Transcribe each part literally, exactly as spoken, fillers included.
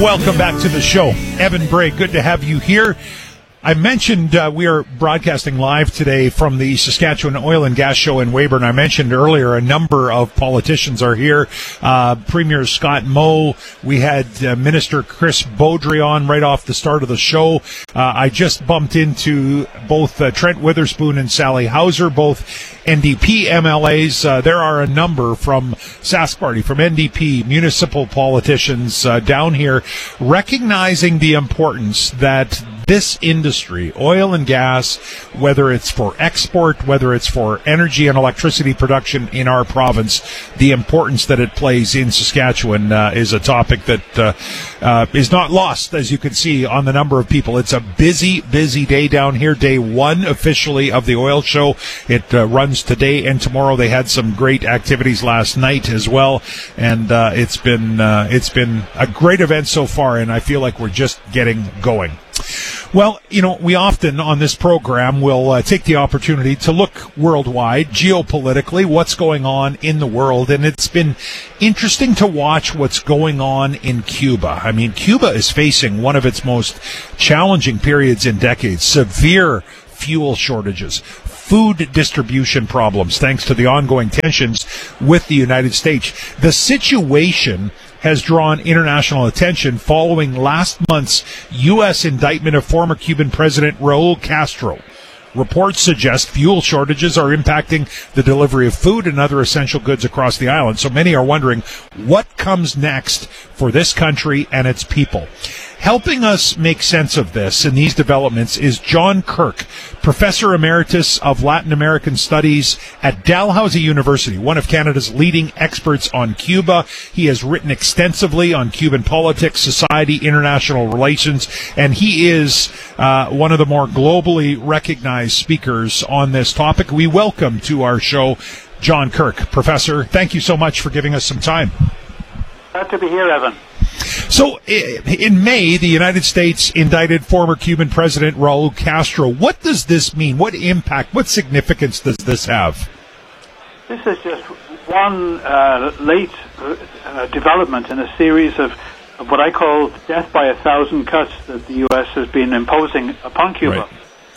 Welcome back to the show. Evan Bray, good to have you here. I mentioned uh, we are broadcasting live today from the Saskatchewan Oil and Gas Show in Weyburn. I mentioned earlier a number of politicians are here. Uh, Premier Scott Moe. We had uh, Minister Chris Beaudry on right off the start of the show. Uh, I just bumped into both uh, Trent Witherspoon and Sally Hauser, both N D P M L As. Uh, there are a number from Sask Party, from N D P, municipal politicians uh, down here, recognizing the importance that this industry, oil and gas, whether it's for export, whether it's for energy and electricity production in our province, the importance that it plays in Saskatchewan uh, is a topic that uh, uh, is not lost, as you can see, on the number of people. It's a busy, busy day down here, day one officially of the oil show. It uh, runs today and tomorrow. They had some great activities last night as well, and uh, it's been uh, it's been a great event so far, and I feel like we're just getting going. Well, you know, we often on this program will uh, take the opportunity to look worldwide, geopolitically, what's going on in the world. And it's been interesting to watch what's going on in Cuba. I mean, Cuba is facing one of its most challenging periods in decades, severe fuel shortages, food distribution problems, thanks to the ongoing tensions with the United States. The situation has drawn international attention following last month's U S indictment of former Cuban President Raul Castro. Reports suggest fuel shortages are impacting the delivery of food and other essential goods across the island. So many are wondering what comes next for this country and its people. Helping us make sense of this and these developments is John Kirk, Professor Emeritus of Latin American Studies at Dalhousie University, one of Canada's leading experts on Cuba. He has written extensively on Cuban politics, society, international relations, and he is uh, one of the more globally recognized speakers on this topic. We welcome to our show John Kirk. Professor, thank you so much for giving us some time. Glad to be here, Evan. So, in May, the United States indicted former Cuban President Raul Castro. What does this mean? What impact, what significance does this have? This is just one uh, late uh, development in a series of, of what I call death by a thousand cuts that the U S has been imposing upon Cuba. Right.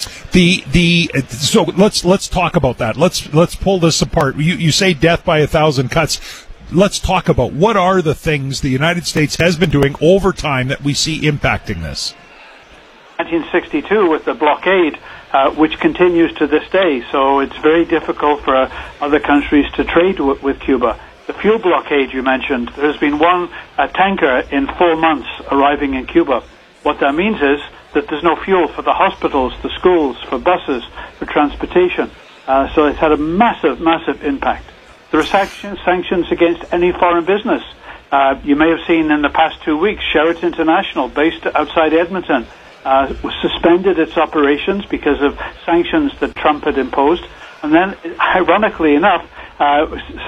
The the so let's let's talk about that. Let's let's pull this apart. You you say death by a thousand cuts. Let's talk about what are the things the United States has been doing over time that we see impacting this. nineteen sixty-two with the blockade, uh, which continues to this day, so it's very difficult for uh, other countries to trade w- with Cuba. The fuel blockade you mentioned, there's been one uh, tanker in four months arriving in Cuba. What that means is that there's no fuel for the hospitals, the schools, for buses, for transportation. Uh, so it's had a massive, massive impact. There are sanctions, sanctions against any foreign business. Uh, you may have seen in the past two weeks, Sheraton International, based outside Edmonton, uh, was suspended its operations because of sanctions that Trump had imposed. And then, ironically enough, uh,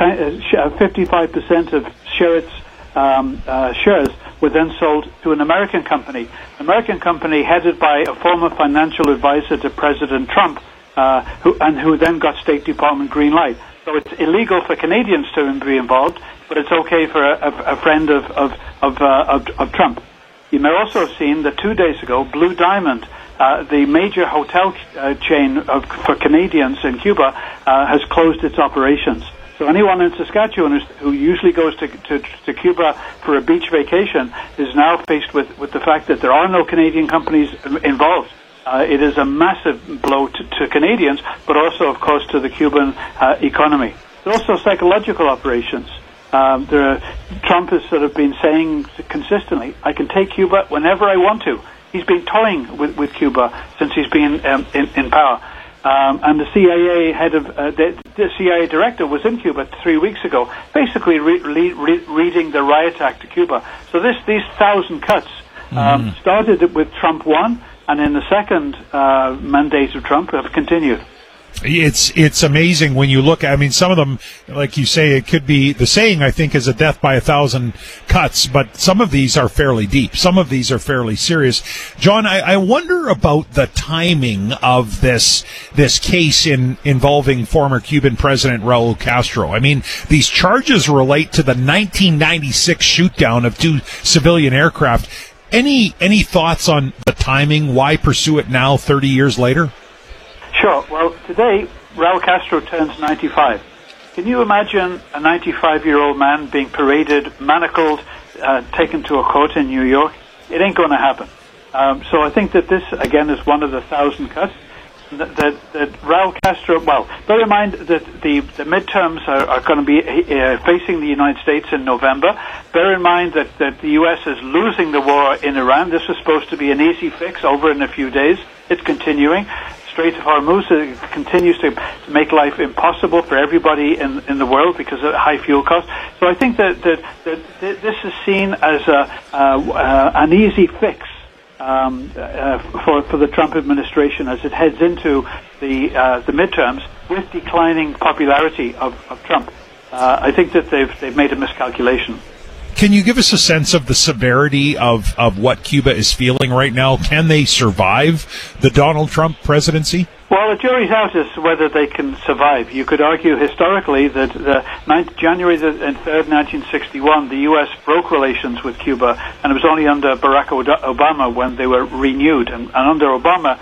fifty-five percent of Sheraton's um, uh, shares were then sold to an American company. An American company headed by a former financial advisor to President Trump, uh, who, and who then got State Department green light. So it's illegal for Canadians to be involved, but it's okay for a, a, a friend of of of, uh, of of Trump. You may also have seen that two days ago, Blue Diamond, uh, the major hotel uh, chain of, for Canadians in Cuba, uh, has closed its operations. So anyone in Saskatchewan who usually goes to, to to Cuba for a beach vacation is now faced with, with the fact that there are no Canadian companies involved. Uh, it is a massive blow to, to Canadians, but also, of course, to the Cuban uh, economy. There are also psychological operations. Um, there are, Trump has sort of been saying consistently, I can take Cuba whenever I want to. He's been toying with, with Cuba since he's been um, in, in power. Um, and the C I A head of uh, the, the C I A director was in Cuba three weeks ago, basically re- re- reading the riot act to Cuba. So this these thousand cuts um, mm. started with Trump one. And in the second uh, mandate of Trump, have continued. It's it's amazing when you look. I mean, some of them, like you say, it could be the saying. I think is a death by a thousand cuts, but some of these are fairly deep. Some of these are fairly serious. John, I, I wonder about the timing of this this case in involving former Cuban President Raul Castro. I mean, these charges relate to the nineteen ninety-six shootdown of two civilian aircraft. Any any thoughts on the timing? Why pursue it now, thirty years later? Sure. Well, today, Raul Castro turns ninety-five. Can you imagine a ninety-five-year-old man being paraded, manacled, uh, taken to a court in New York? It ain't going to happen. Um, so I think that this, again, is one of the thousand cuts. That, that, that Raul Castro, well, bear in mind that the, the midterms are, are going to be uh, facing the United States in November. Bear in mind that, that the U S is losing the war in Iran. This was supposed to be an easy fix over in a few days. It's continuing. Strait of Hormuz uh, continues to, to make life impossible for everybody in, in the world because of high fuel costs. So I think that, that, that, that this is seen as a, uh, uh, an easy fix um, uh, for, for the Trump administration as it heads into the, uh, the midterms with declining popularity of, of Trump. Uh, I think that they've, they've made a miscalculation. Can you give us a sense of the severity of, of what Cuba is feeling right now? Can they survive the Donald Trump presidency? Well, the jury's out as to whether they can survive. You could argue historically that the ninth, January third, nineteen sixty-one, the U S broke relations with Cuba, and it was only under Barack Obama when they were renewed. And, and under Obama,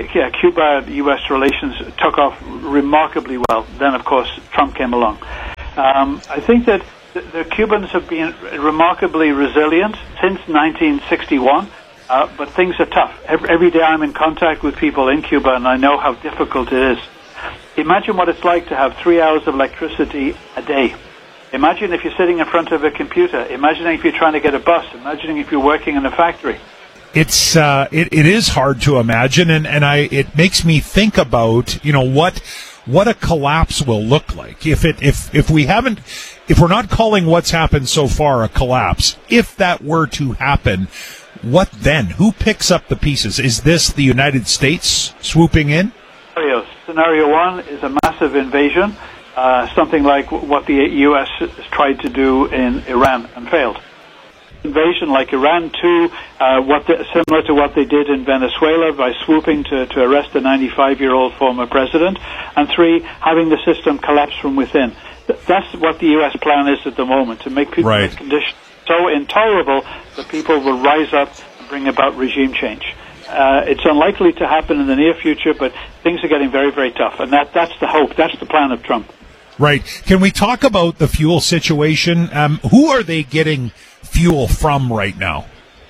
Cuba-U S relations took off remarkably well. Then, of course, Trump came along. Um, I think that the Cubans have been remarkably resilient since nineteen sixty-one, uh, but things are tough. Every, every day I'm in contact with people in Cuba, and I know how difficult it is. Imagine what it's like to have three hours of electricity a day. Imagine if you're sitting in front of a computer. Imagine if you're trying to get a bus. Imagine if you're working in a factory. It's uh, it, it is hard to imagine, and, and I it makes me think about, you know, what what a collapse will look like if it if if we haven't if we're not calling what's happened so far a collapse. If that were to happen, what then? Who picks up the pieces? Is this the United States swooping in? Scenarios. Scenario one is a massive invasion, uh, something like what the U S tried to do in Iran and failed. Invasion like Iran, two, uh, what the, similar to what they did in Venezuela by swooping to, to arrest a ninety-five-year-old former president, and three, having the system collapse from within. Th- that's what the U S plan is at the moment, to make people right. conditions so intolerable that people will rise up and bring about regime change. Uh, it's unlikely to happen in the near future, but things are getting very, very tough, and that, that's the hope. That's the plan of Trump. Right. Can we talk about the fuel situation? Um, who are they getting fuel from right now?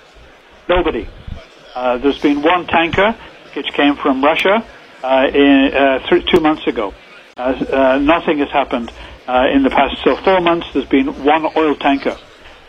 Nobody. Uh, there's been one tanker which came from Russia uh, in, uh, th- two months ago. Uh, uh, nothing has happened uh, in the past. So four months there's been one oil tanker. Uh,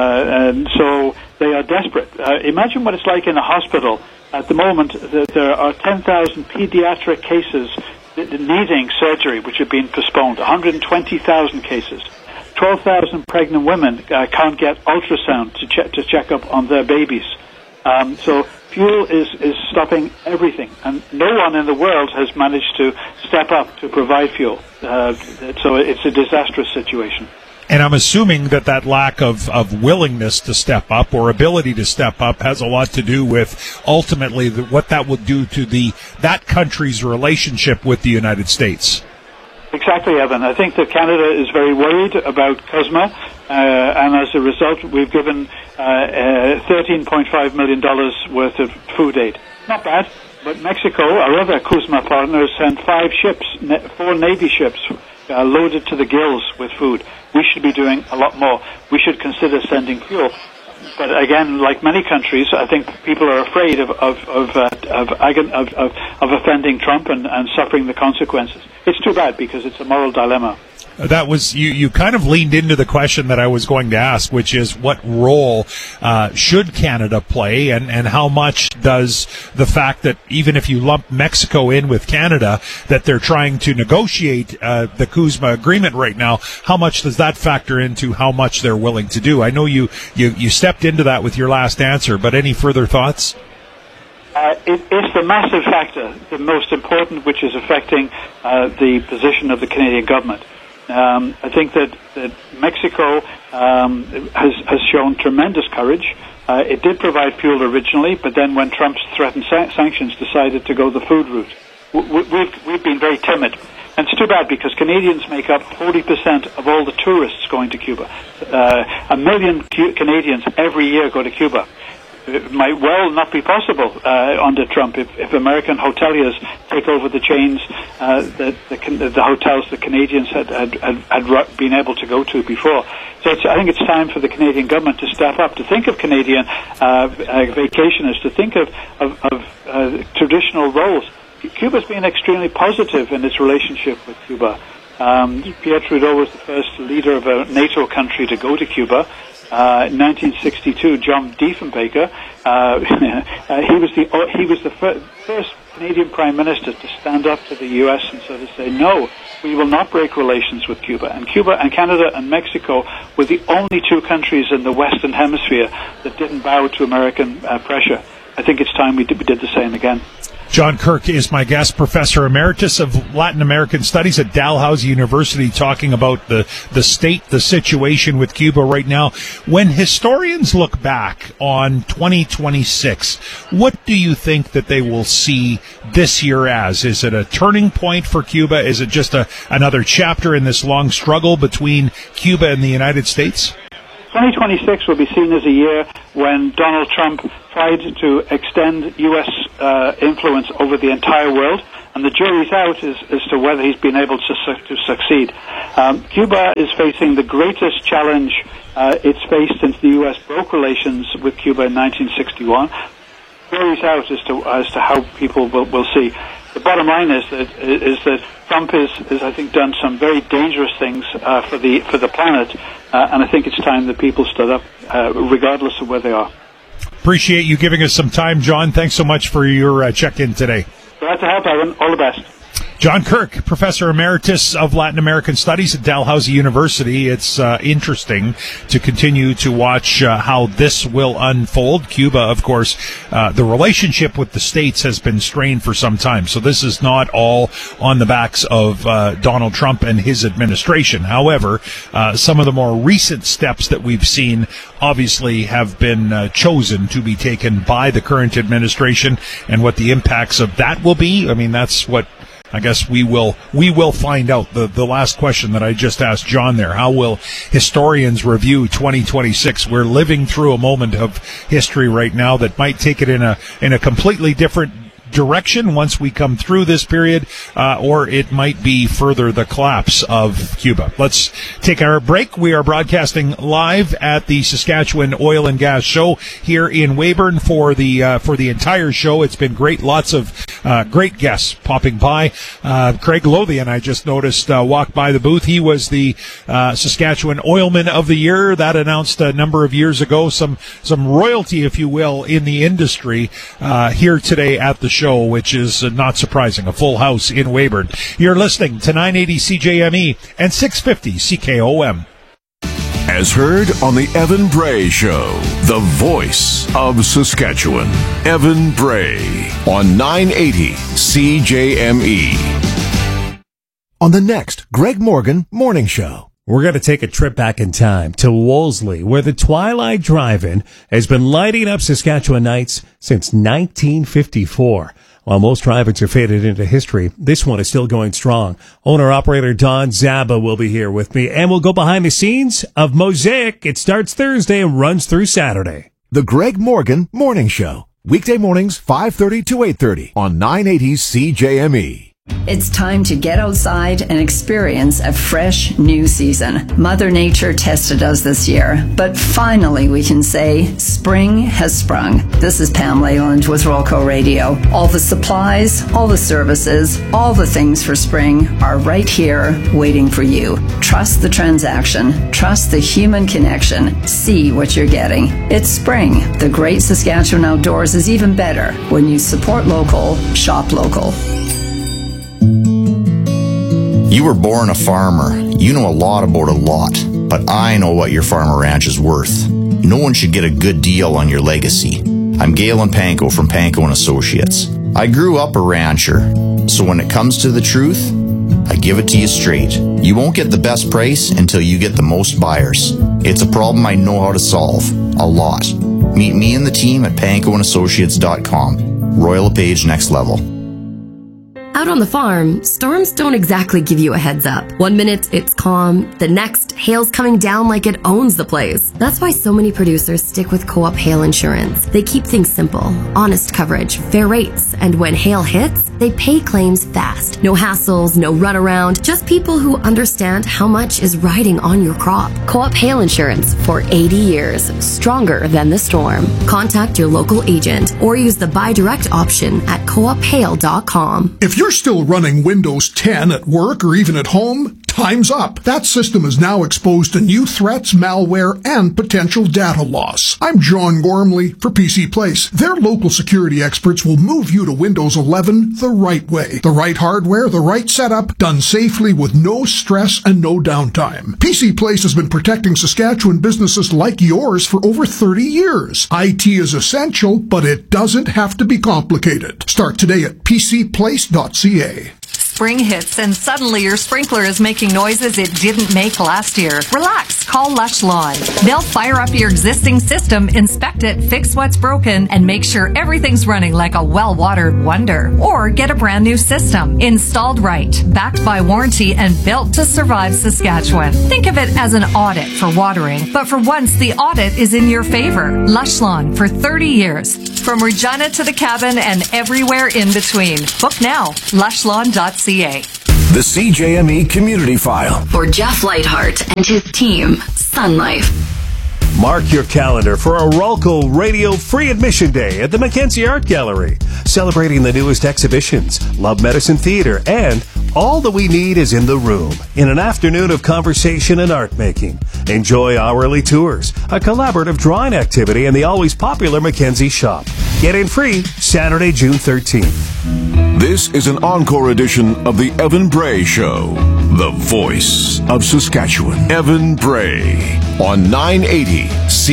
and so they are desperate. Uh, imagine what it's like in a hospital. At the moment, th- there are ten thousand pediatric cases needing surgery which have been postponed, one hundred twenty thousand cases. twelve thousand pregnant women uh, can't get ultrasound to, che- to check up on their babies. Um, so fuel is, is stopping everything, and no one in the world has managed to step up to provide fuel. Uh, so it's a disastrous situation. And I'm assuming that that lack of, of willingness to step up or ability to step up has a lot to do with ultimately the, what that will do to the that country's relationship with the United States. Exactly, Evan. I think that Canada is very worried about CUSMA, uh, and as a result, we've given uh, uh, thirteen point five million dollars worth of food aid. Not bad, but Mexico, our other CUSMA partner, sent five ships, four Navy ships, uh, loaded to the gills with food. We should be doing a lot more. We should consider sending fuel. But again, like many countries, I think people are afraid of of of uh, of, agon- of, of of offending Trump and, and suffering the consequences. It's too bad because it's a moral dilemma. That was you. You kind of leaned into the question that I was going to ask, which is what role uh, should Canada play, and, and how much does the fact that even if you lump Mexico in with Canada, that they're trying to negotiate uh, the CUSMA agreement right now, how much does that factor into how much they're willing to do? I know you you, you stepped into that with your last answer, but any further thoughts? Uh, it, it's the massive factor, the most important, which is affecting uh, the position of the Canadian government. Um, I think that, that Mexico um, has, has shown tremendous courage. Uh, it did provide fuel originally, but then when Trump threatened sa- sanctions, decided to go the food route. W- we've, we've been very timid. And it's too bad because Canadians make up forty percent of all the tourists going to Cuba. Uh, a million Cu- Canadians every year go to Cuba. It might well not be possible uh, under Trump if, if American hoteliers take over the chains uh, that the, the hotels the Canadians had, had, had, had been able to go to before. So it's, I think it's time for the Canadian government to step up, to think of Canadian uh, uh, vacationers, to think of, of, of uh, traditional roles. Cuba's been extremely positive in its relationship with Cuba. Um, Pierre Trudeau was the first leader of a NATO country to go to Cuba. Uh, in nineteen sixty-two, John Diefenbaker, uh, uh, he was the uh, he was the fir- first Canadian Prime Minister to stand up to the U S and sort of say, no, we will not break relations with Cuba. And Cuba and Canada and Mexico were the only two countries in the Western Hemisphere that didn't bow to American uh, pressure. I think it's time we did, we did the same again. John Kirk is my guest, Professor Emeritus of Latin American Studies at Dalhousie University, talking about the, the state, the situation with Cuba right now. When historians look back on twenty twenty-six, what do you think that they will see this year as? Is it a turning point for Cuba? Is it just a, another chapter in this long struggle between Cuba and the United States? twenty twenty-six will be seen as a year when Donald Trump tried to extend U S uh, influence over the entire world, and the jury's out as, as to whether he's been able to, su- to succeed. Um, Cuba is facing the greatest challenge uh, it's faced since the U S broke relations with Cuba in nineteen sixty-one. The jury's out as to as to how people will, will see. The bottom line is that is that Trump has, has I think, done some very dangerous things uh, for the for the planet, uh, and I think it's time that people stood up, uh, regardless of where they are. Appreciate you giving us some time, John. Thanks so much for your uh, check-in today. Glad to help, Evan. All the best. John Kirk, Professor Emeritus of Latin American Studies at Dalhousie University. It's uh, interesting to continue to watch uh, how this will unfold. Cuba, of course, uh, the relationship with the States has been strained for some time, so this is not all on the backs of uh, Donald Trump and his administration. However, uh, some of the more recent steps that we've seen obviously have been uh, chosen to be taken by the current administration, and what the impacts of that will be, I mean, that's what I guess we will we will find out. The the last question that I just asked John there, how will historians review twenty twenty-six? We're living through a moment of history right now that might take it in a in a completely different direction once we come through this period, uh, or it might be further the collapse of Cuba. Let's take our break. We are broadcasting live at the Saskatchewan Oil and Gas Show here in Weyburn for the uh, for the entire show. It's been great. Lots of uh, great guests popping by. Uh, Craig Lothian, I just noticed, uh, walked by the booth. He was the uh, Saskatchewan Oilman of the Year. That announced a number of years ago. Some some royalty, if you will, in the industry uh, here today at the show. Show, which is uh, not surprising. A full house in Weyburn. You're listening to nine eighty C J M E and six fifty C K O M. As heard on the Evan Bray Show, the voice of Saskatchewan. Evan Bray on nine eighty C J M E. On the next Greg Morgan Morning Show. We're going to take a trip back in time to Wolseley, where the Twilight Drive-In has been lighting up Saskatchewan nights since nineteen fifty-four. While most drive-ins are faded into history, this one is still going strong. Owner-operator Don Zaba will be here with me, and we'll go behind the scenes of Mosaic. It starts Thursday and runs through Saturday. The Greg Morgan Morning Show. Weekday mornings, five thirty to eight thirty on nine eighty C J M E. It's time to get outside and experience a fresh new season. Mother Nature tested us this year, but finally we can say spring has sprung. This is Pam Leyland with Rolco Radio. All the supplies, all the services, all the things for spring are right here waiting for you. Trust the transaction. Trust the human connection. See what you're getting. It's spring. The great Saskatchewan outdoors is even better when you support local, shop local. You were born a farmer. You know a lot about a lot, but I know what your farm or ranch is worth. No one should get a good deal on your legacy. I'm Galen Panko from Panko and Associates. I grew up a rancher, so when it comes to the truth, I give it to you straight. You won't get the best price until you get the most buyers. It's a problem I know how to solve. A lot. Meet me and the team at panko and associates dot com. Royal LePage Next Level. Out on the farm, storms don't exactly give you a heads up. One minute it's calm, the next hail's coming down like it owns the place. That's why so many producers stick with Co-op Hail Insurance. They keep things simple, honest coverage, fair rates, and when hail hits, they pay claims fast. No hassles, no runaround, just people who understand how much is riding on your crop. Co-op Hail Insurance for eighty years, stronger than the storm. Contact your local agent or use the buy direct option at co op hail dot com. If you're still running Windows ten at work or even at home, time's up. That system is now exposed to new threats, malware, and potential data loss. I'm John Gormley for P C Place. Their local security experts will move you to Windows eleven the right way. The right hardware, the right setup, done safely with no stress and no downtime. P C Place has been protecting Saskatchewan businesses like yours for over thirty years. I T is essential, but it doesn't have to be complicated. Start today at p c place dot c a. Spring hits and suddenly your sprinkler is making noises it didn't make last year. Relax, call Lush Lawn. They'll fire up your existing system, inspect it, fix what's broken, and make sure everything's running like a well-watered wonder. Or get a brand new system, installed right, backed by warranty, and built to survive Saskatchewan. Think of it as an audit for watering, but for once the audit is in your favor. Lush Lawn for thirty years. From Regina to the cabin and everywhere in between. Book now, lush lawn dot c a. The C J M E Community File. For Jeff Lightheart and his team, Sun Life. Mark your calendar for a Ralco Radio Free Admission Day at the Mackenzie Art Gallery, celebrating the newest exhibitions, Love Medicine Theater, and All That We Need Is in the Room, in an afternoon of conversation and art making. Enjoy hourly tours, a collaborative drawing activity, and the always popular Mackenzie Shop. Get in free Saturday, June thirteenth. This is an encore edition of the Evan Bray Show, the voice of Saskatchewan. Evan Bray on nine eighty C